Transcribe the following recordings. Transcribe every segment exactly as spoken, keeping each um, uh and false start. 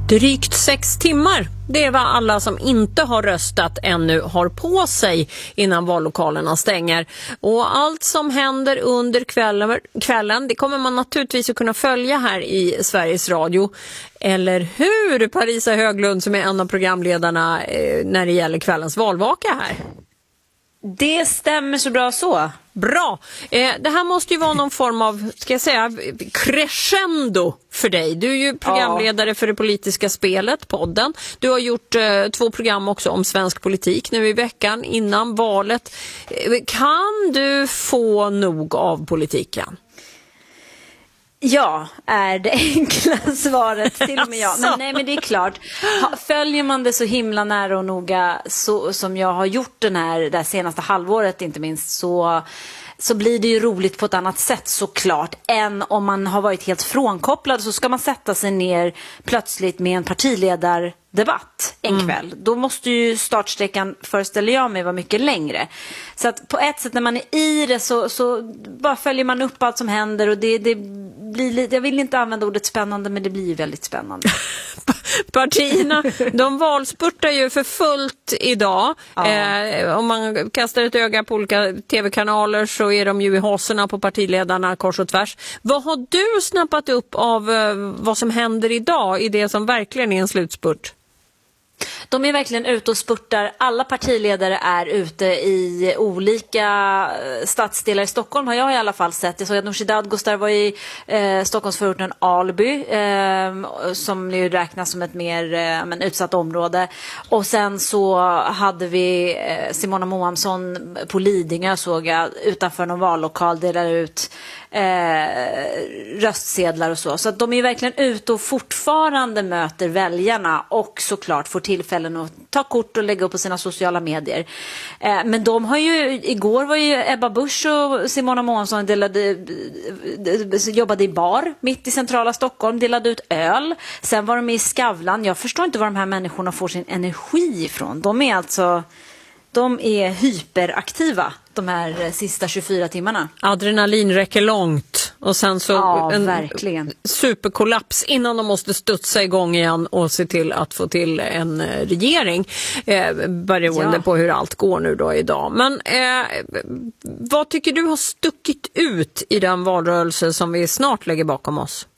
Drygt sex timmar, det är vad alla som inte har röstat ännu har på sig innan vallokalerna stänger. Och allt som händer under kvällen, kvällen det kommer man naturligtvis att kunna följa här i Sveriges Radio. Eller hur, Parisa Höglund som är en av programledarna eh, när det gäller kvällens valvaka här? Det stämmer så bra så. Bra. Eh, det här måste ju vara någon form av, ska jag säga, crescendo för dig. Du är ju programledare ja. för det politiska spelet, podden. Du har gjort eh, två program också om svensk politik nu i veckan innan valet. Eh, kan du få nog av politiken? Ja, är det enkla svaret till och med ja. Men nej, men det är klart. Följer man det så himla nära och noga så, som jag har gjort den här, det här senaste halvåret inte minst, så, så blir det ju roligt på ett annat sätt såklart än om man har varit helt frånkopplad. Så ska man sätta sig ner plötsligt med en partiledardebatt en mm. kväll. Då måste ju startsträckan, föreställer jag mig, vara mycket längre. Så att på ett sätt när man är i det så, så bara följer man upp allt som händer och det, det blir lite, jag vill inte använda ordet spännande, men det blir väldigt spännande. Partierna, de valspurtar ju för fullt idag. Ja. Eh, om man kastar ett öga på olika tv-kanaler så är de ju i hasorna på partiledarna kors och tvärs. Vad har du snappat upp av eh, vad som händer idag i det som verkligen är en slutspurt? De är verkligen ute och spurtar. Alla partiledare är ute i olika stadsdelar i Stockholm, har jag i alla fall sett. Jag såg att Nooshi Dadgostar var i eh, Stockholmsförorten Alby, eh, som nu räknas som ett mer eh, men utsatt område. Och sen så hade vi eh, Simona Moamsson på Lidingö, såg jag, utanför någon vallokal, delar ut eh, röstsedlar och så. Så att de är verkligen ute och fortfarande möter väljarna och såklart får tillfällen att ta kort och lägga upp på sina sociala medier. Eh, men de har ju, igår var ju Ebba Busch och Simona Månsson delade, jobbade i bar mitt i centrala Stockholm, delade ut öl. Sen var de i Skavlan. Jag förstår inte var de här människorna får sin energi ifrån. De är alltså, de är hyperaktiva de här sista tjugofyra timmarna. Adrenalin räcker långt och sen så ja, en verkligen. superkollaps innan de måste studsa igång igen och se till att få till en regering, eh, beroende ja. på hur allt går nu då idag. Men eh, vad tycker du har stuckit ut i den valrörelse som vi snart lägger bakom oss?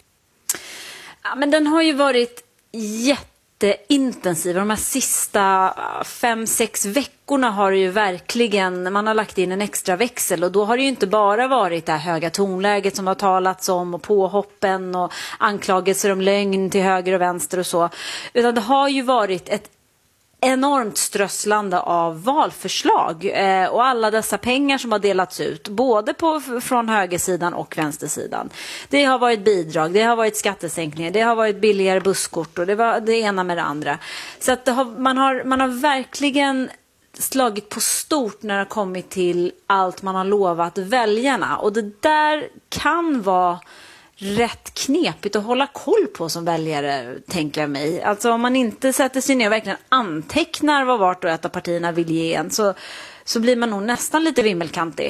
Ja, men den har ju varit jätte intensiva. De här sista fem, sex veckorna har ju verkligen, man har lagt in en extra växel och då har det ju inte bara varit det här höga tonläget som har talats om och påhoppen och anklagelser om lögn till höger och vänster och så, utan det har ju varit ett enormt strösslande av valförslag eh, och alla dessa pengar som har delats ut både på, från högersidan och vänstersidan. Det har varit bidrag, det har varit skattesänkningar, det har varit billigare busskort och det var det ena med det andra. Så att det har, man, har, man har verkligen slagit på stort när det har kommit till allt man har lovat väljarna, och det där kan vara rätt knepigt att hålla koll på som väljare, tänker jag mig. Alltså om man inte sätter sig ner och verkligen antecknar vad vart och ett av partierna vill ge en, så, så blir man nog nästan lite vimmelkantig.